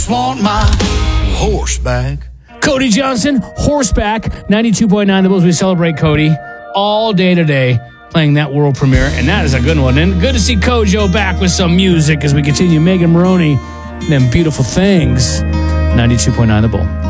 Want my horseback. Cody Johnson, Horseback, 92.9 The Bulls. We celebrate Cody all day today, playing that world premiere, and that is a good one. And good to see Kojo back with some music as we continue Megan Maroney and them beautiful things. 92.9 The Bull.